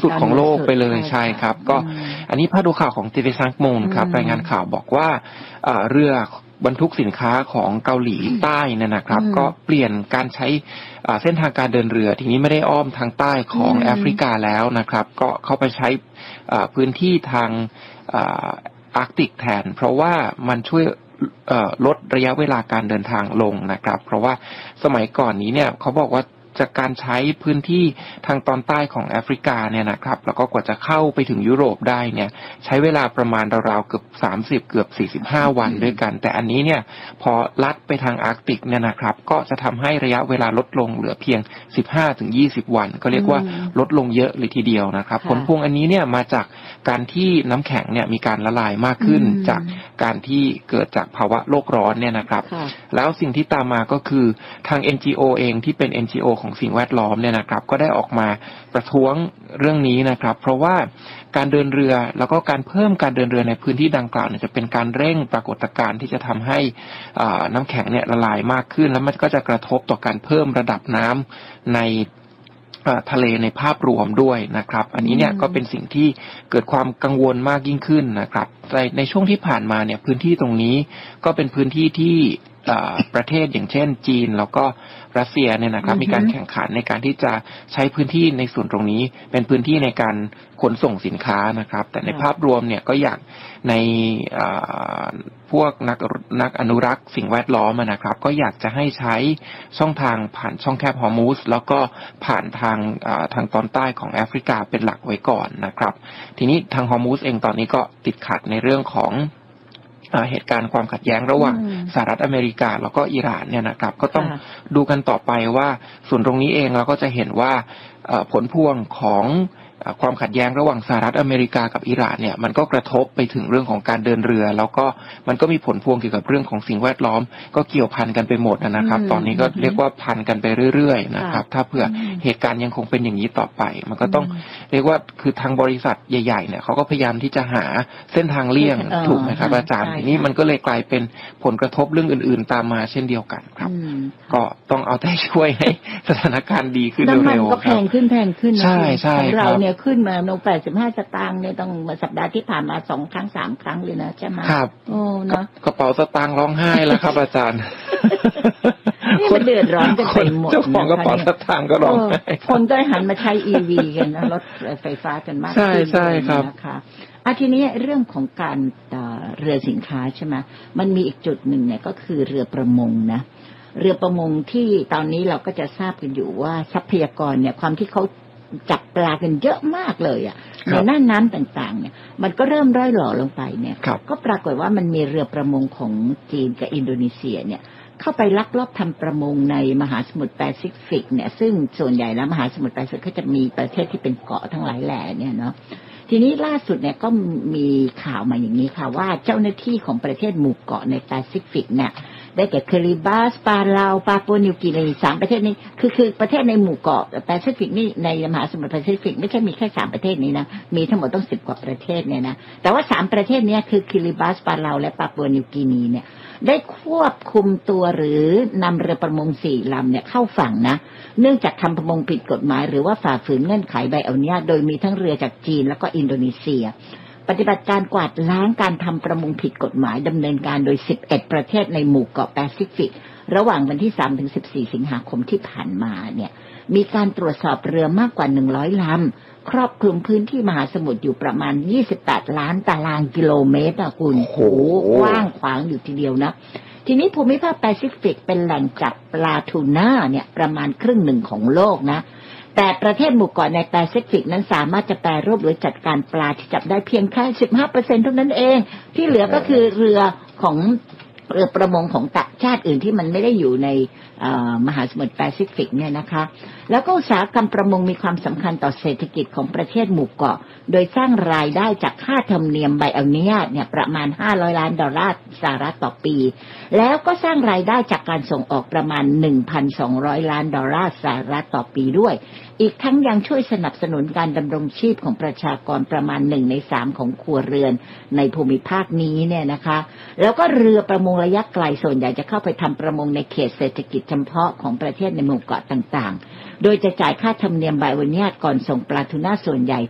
สุดของโลกไปเลยใช่ครับก็อันนี้พาดูข่าวของทีวีซังมูนครับรายงานข่าวบอกว่าเรือบรรทุกสินค้าของเกาหลีใต้เนี่ยนะครับก็เปลี่ยนการใช้เส้นทางการเดินเรือทีนี้ไม่ได้อ้อมทางใต้ของแอฟริกาแล้วนะครับก็เข้าไปใช้พื้นที่ทางอาร์กติกแทนเพราะว่ามันช่วยลดระยะเวลาการเดินทางลงนะครับเพราะว่าสมัยก่อนนี้เนี่ยเขาบอกว่าจากการใช้พื้นที่ทางตอนใต้ของแอฟริกาเนี่ยนะครับแล้วก็กว่าจะเข้าไปถึงยุโรปได้เนี่ยใช้เวลาประมาณราวๆเกือบ30เกือบ45วันด้วยกันแต่อันนี้เนี่ยพอลัดไปทางอาร์กติกเนี่ยนะครับก็จะทำให้ระยะเวลาลดลงเหลือเพียง15-20วันก็เรียกว่าลดลงเยอะเลยทีเดียวนะครับผลพวงอันนี้เนี่ยมาจากการที่น้ำแข็งเนี่ยมีการละลายมากขึ้นจากการที่เกิดจากภาวะโลกร้อนเนี่ยนะครับแล้วสิ่งที่ตามมาก็คือทาง NGO เองที่เป็น NGO ของสิ่งแวดล้อมเนี่ยนะครับก็ได้ออกมาประท้วงเรื่องนี้นะครับเพราะว่าการเดินเรือแล้วก็การเพิ่มการเดินเรือในพื้นที่ดังกล่าวเนี่ยจะเป็นการเร่งปรากฏการณ์ที่จะทำให้น้ำแข็งเนี่ยละลายมากขึ้นแล้วมันก็จะกระทบต่อการเพิ่มระดับน้ำในทะเลในภาพรวมด้วยนะครับอันนี้เนี่ยก็เป็นสิ่งที่เกิดความกังวลมากยิ่งขึ้นนะครับในช่วงที่ผ่านมาเนี่ยพื้นที่ตรงนี้ก็เป็นพื้นที่ที่ประเทศอย่างเช่นจีนแล้วก็รัสเซียเนี่ยนะครับมีการแข่งขันในการที่จะใช้พื้นที่ในส่วนตรงนี้เป็นพื้นที่ในการขนส่งสินค้านะครับแต่ในภาพรวมเนี่ยก็อยากในพวกนักอนุรักษ์สิ่งแวดล้อมนะครับก็อยากจะให้ใช้ช่องทางผ่านช่องแคบฮอร์มุสแล้วก็ผ่านทางตอนใต้ของแอฟริกาเป็นหลักไว้ก่อนนะครับทีนี้ทางฮอร์มุสเองตอนนี้ก็ติดขัดในเรื่องของเหตุการณ์ความขัดแย้งระหว่างสหรัฐอเมริกาแล้วก็อิหร่านเนี่ยนะครับก็ต้องดูกันต่อไปว่าส่วนตรงนี้เองเราก็จะเห็นว่าผลพวงของความขัดแย้งระหว่างสหรัฐอเมริกากับอิหร่านเนี่ยมันก็กระทบไปถึงเรื่องของการเดินเรือแล้วก็มันก็มีผลพวงเกี่ยวกับเรื่องของสิ่งแวดล้อมก็เกี่ยวพันกันไปหมดนะครับตอนนี้ก็เรียกว่าพันกันไปเรื่อยๆนะครับถ้าเผื่อเหตุการณ์ยังคงเป็นอย่างนี้ต่อไปมันก็ต้องเรียกว่าคือทางบริษัทใหญ่ๆเนี่ยเขาก็พยายามที่จะหาเส้นทางเลี่ยงถูกไหมครับอาจารย์ทีนี้มันก็เลยกลายเป็นผลกระทบเรื่องอื่นๆตามมาเช่นเดียวกันครับก็ต้องเอาใจช่วยให้สถานการณ์ดีขึ้นเร็วๆครับน้ำมันก็แพงขึ้นใช่ใช่เราเนี่ยขึ้นมาลง85 สตางค์เนี่ยต้องสัปดาห์ที่ผ่านมา2 ครั้ง 3 ครั้งเลยนะใช่ไหมครับโอ้เนาะกระเป๋าสตางค์ร้องไห้แล้วครับอาจารย์นี่มันเดือดร้อนกันไปหมดเจ้าของกระเป๋าสตางค์ก็ร้องไห้คนก็หันมาใช้ EV กันนะรถไฟฟ้ากันมากขึ้นใช่ครับนะคะทีนี้เรื่องของการเรือสินค้าใช่ไหมมันมีอีกจุดหนึ่งเนี่ยก็คือเรือประมงนะเรือประมงที่ตอนนี้เราก็จะทราบกันอยู่ว่าทรัพยากรเนี่ยความที่เขาจับปลากันเยอะมากเลยในน่านน้ำต่างๆเนี่ยมันก็เริ่มร่อยหล่อลงไปเนี่ยก็ปรากฏว่ามันมีเรือประมงของจีนกับอินโดนีเซียเนี่ยเข้าไปลักลอบทำประมงในมหาสมุทรแปซิฟิกเนี่ยซึ่งส่วนใหญ่แล้วมหาสมุทรแปซิฟิกก็จะมีประเทศที่เป็นเกาะทั้งหลายแหล่เนี่ยเนาะทีนี้ล่าสุดเนี่ยก็มีข่าวมาอย่างนี้ค่ะว่าเจ้าหน้าที่ของประเทศหมู่เกาะในแปซิฟิกเนี่ยได้แก่คิริบัสปาเลาปาปัวนิวกินี3 ประเทศนี้คือประเทศในหมู่เกาะแปซิฟิกนี่ในมหาสมุทรแปซิฟิกไม่ใช่มีแค่3 ประเทศนี้นะมีทั้งหมดต้อง10 กว่าประเทศเนี่ยนะแต่ว่า3 ประเทศนี้คือคิริบัสปาเลาและปาปัวนิวกินีเนี่ยได้ควบคุมตัวหรือนำเรือประมง4 ลำเนี่ยเข้าฝั่งนะเนื่องจากทำประมงผิดกฎหมายหรือว่าฝ่าฝืนเงื่อนไขใบอนุญาตโดยมีทั้งเรือจากจีนแล้วก็อินโดนีเซียปฏิบัติการกวาดล้างการทำประมงผิดกฎหมายดำเนินการโดย11 ประเทศในหมู่เกาะแปซิฟิกระหว่างวันที่3 ถึง 14 สิงหาคมที่ผ่านมาเนี่ยมีการตรวจสอบเรือมากกว่า100 ลำครอบคลุมพื้นที่มหาสมุทรอยู่ประมาณ28 ล้านตารางกิโลเมตรคุณโอ้โหกว้างขวางอยู่ทีเดียวนะทีนี้ภูมิภาคแปซิฟิกเป็นแหล่งจับปลาทูน่าเนี่ยประมาณ1/2ของโลกนะแต่ประเทศหมู่เกาะในแปซิฟิกนั้นสามารถจะแปรรูปหรือจัดการปลาที่จับได้เพียงแค่ 15% เท่านั้นเองที่เหลือก็คือเรือประมงของต่างชาติอื่นที่มันไม่ได้อยู่ในมหาสมุทรแปซิฟิกเนี่ยนะคะแล้วก็อุตสาหกรรมประมงมีความสำคัญต่อเศรษฐกิจของประเทศหมู่เกาะโดยสร้างรายได้จากค่าธรรมเนียมใบอนุญาตเนี่ยประมาณ$500 ล้านต่อปีแล้วก็สร้างรายได้จากการส่งออกประมาณ$1,200 ล้านต่อปีด้วยอีกทั้งยังช่วยสนับสนุนการดำรงชีพของประชากรประมาณ1 ใน 3ของครัวเรือนในภูมิภาคนี้เนี่ยนะคะแล้วก็เรือประมงระยะไกลส่วนใหญ่จะเข้าไปทำประมงในเขตเศรษฐกิจเฉพาะของประเทศในหมู่เกาะต่างๆโดยจะจ่ายค่าธรรมเนียมใบอนุญาตก่อนส่งปลาทูน่าส่วนใหญ่